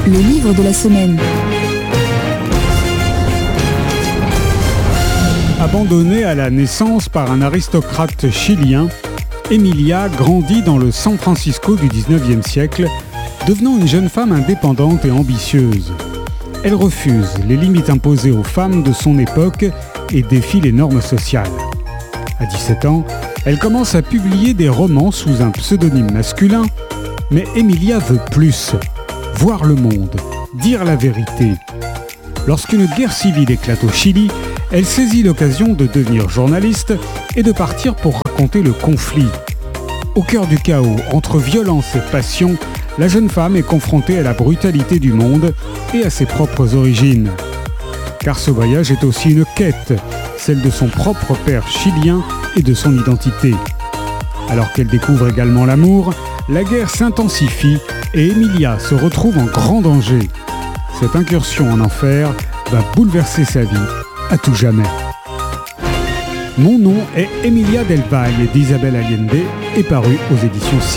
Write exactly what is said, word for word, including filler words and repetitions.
Le livre de la semaine. Abandonnée à la naissance par un aristocrate chilien, Emilia grandit dans le San Francisco du dix-neuvième siècle, devenant une jeune femme indépendante et ambitieuse. Elle refuse les limites imposées aux femmes de son époque et défie les normes sociales. À dix-sept ans, elle commence à publier des romans sous un pseudonyme masculin, mais Emilia veut plus, voir le monde, dire la vérité. Lorsqu'une guerre civile éclate au Chili, elle saisit l'occasion de devenir journaliste et de partir pour raconter le conflit. Au cœur du chaos, entre violence et passion, la jeune femme est confrontée à la brutalité du monde et à ses propres origines. Car ce voyage est aussi une quête, celle de son propre père chilien et de son identité. Alors qu'elle découvre également l'amour, la guerre s'intensifie et Emilia se retrouve en grand danger. Cette incursion en enfer va bouleverser sa vie à tout jamais. Mon nom est Emilia del Valle d'Isabel Allende et paru aux éditions